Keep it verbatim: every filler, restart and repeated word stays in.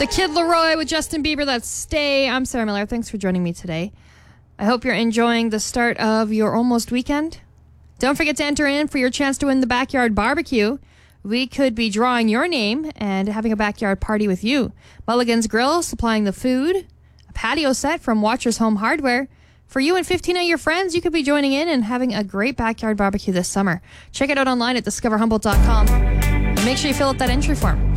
The Kid Laroi with Justin Bieber. That's Stay. I'm Sarah Miller. Thanks for joining me today. I hope you're enjoying the start of your almost weekend. Don't forget to enter in for your chance to win the backyard barbecue. We could be drawing your name and having a backyard party with you. Mulligan's Grill supplying the food. A patio set from Watchers Home Hardware. For you and fifteen of your friends, you could be joining in and having a great backyard barbecue this summer. Check it out online at discover humboldt dot com. And make sure you fill out that entry form.